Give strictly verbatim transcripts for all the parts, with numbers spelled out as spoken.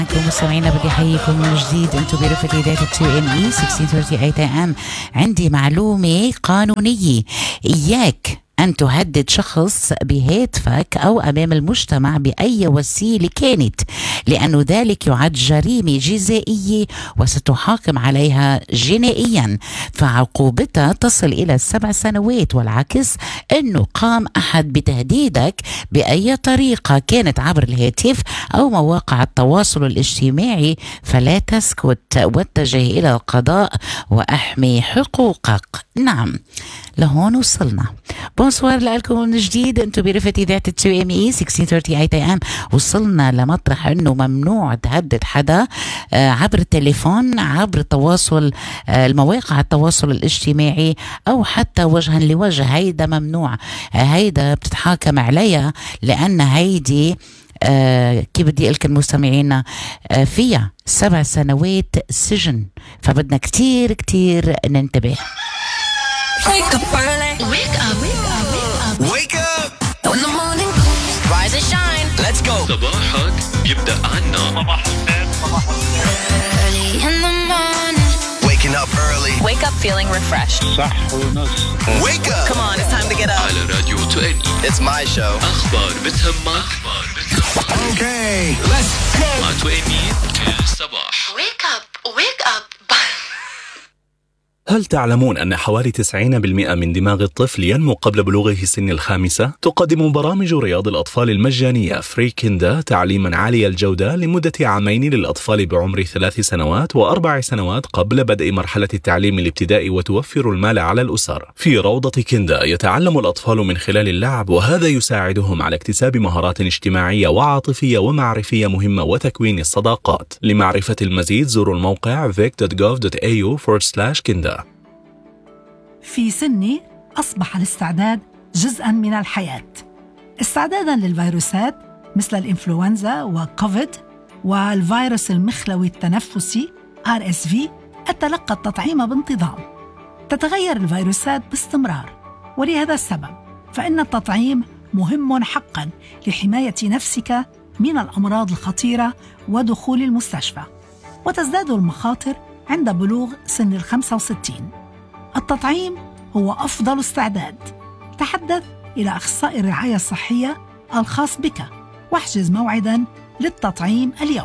معكم مستمعينا، بدي احييكم من جديد. انتم برفقة اذاعة تو ام اي ستة ثلاثين اي ام. عندي معلومة قانونية: اياك أن تهدد شخص بهاتفك أو أمام المجتمع بأي وسيلة كانت، لأن ذلك يعد جريمة جزائية وستحاكم عليها جنائيا، فعقوبتها تصل إلى سبع سنوات. والعكس، أنه قام أحد بتهديدك بأي طريقة كانت عبر الهاتف أو مواقع التواصل الاجتماعي، فلا تسكت واتجه إلى القضاء وأحمي حقوقك. نعم، لهون وصلنا. بونسوار لكم من جديد. انتم برفقة اذاعة تو ام اي ستة ثلاثين اي ام. وصلنا لمطرح انه ممنوع تهدد حدا عبر التليفون، عبر التواصل، المواقع التواصل الاجتماعي، او حتى وجها لوجه. هيدا ممنوع، هيدا بتتحاكم عليها، لان هيدي آه كيف بدي أقول لكم مستمعينا، آه فيها سبع سنوات سجن، فبدنا كتير كتير ننتبه. Wake up early. Wake up, wake up, wake up. Wake up. When the morning comes, rise and shine. Let's go. صباحك يبدأ عنا. صباح الخير. صباح الخير. Early in the morning. Waking up early. Wake up feeling refreshed. صح ونص. Wake up. Come on, it's time to get up. على راديو تو ان اي. It's my show. أخبار بتهمك. أخبار بتهمك. Okay, let's go. مع تو ان اي كل صباح. Wake up, wake up. هل تعلمون أن حوالي تسعين بالمئة من دماغ الطفل ينمو قبل بلوغه سن الخامسة؟ تقدم برامج رياض الأطفال المجانية فري كيندا تعليما عالي الجودة لمدة عامين للأطفال بعمر ثلاث سنوات وأربع سنوات قبل بدء مرحلة التعليم الابتدائي، وتوفر المال على الأسر. في روضة كيندا يتعلم الأطفال من خلال اللعب، وهذا يساعدهم على اكتساب مهارات اجتماعية وعاطفية ومعرفية مهمة وتكوين الصداقات. لمعرفة المزيد زوروا الموقع vic dot gov dot a u forward slash kinda. في سني أصبح الاستعداد جزءاً من الحياة، استعداداً للفيروسات مثل الإنفلونزا وكوفيد والفيروس المخلوي التنفسي آر إس في. أتلقى التطعيم بانتظام. تتغير الفيروسات باستمرار، ولهذا السبب فإن التطعيم مهم حقاً لحماية نفسك من الأمراض الخطيرة ودخول المستشفى. وتزداد المخاطر عند بلوغ سن الخمسة وستين. التطعيم هو أفضل استعداد. تحدث إلى أخصائي الرعاية الصحية الخاص بك واحجز موعداً للتطعيم اليوم.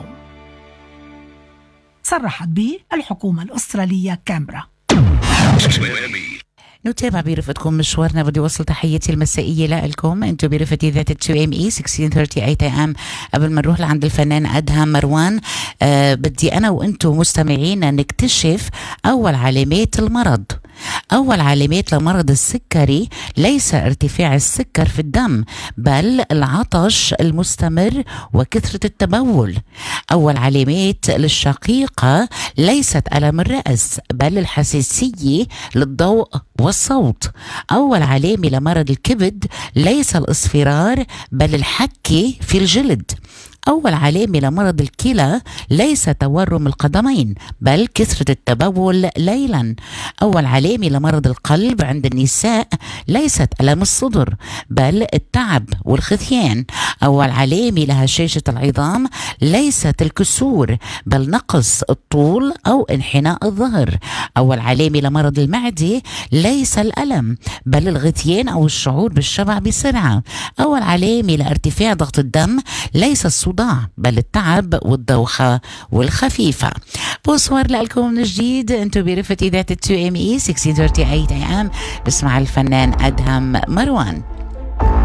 صرحت به الحكومة الأسترالية كامبرا. نتابع برفقتكم مشوارنا. بدي وصل تحياتي المسائية لكم. انتم برفقة اذاعة تو ام اي ستة ثلاثين اي ام. قبل ما نروح لعند الفنان ادهم مروان، آه بدي انا وانتم مستمعين نكتشف اول علامات المرض. أول علامات لمرض السكري ليس ارتفاع السكر في الدم، بل العطش المستمر وكثرة التبول. أول علامات للشقيقة ليست ألم الرأس، بل الحساسية للضوء والصوت. أول علامة لمرض الكبد ليس الإصفرار، بل الحكة في الجلد. أول علامة لمرض الكلى ليس تورم القدمين، بل كثرة التبول ليلا. أول علامة لمرض القلب عند النساء ليست ألم الصدر، بل التعب والخثيان. أول علامة لهشاشة العظام ليست الكسور، بل نقص الطول أو انحناء الظهر. أول علامة لمرض المعدة ليس الألم، بل الغثيان أو الشعور بالشبع بسرعة. أول علامة لارتفاع ضغط الدم ليس الصداع، بل التعب والدوخة والخفيفة. بونسوار لكم من جديد. انتم برفقة اذاعة تو ام اي ستة ثلاثين اي ام. بسمع الفنان ادهم مروان.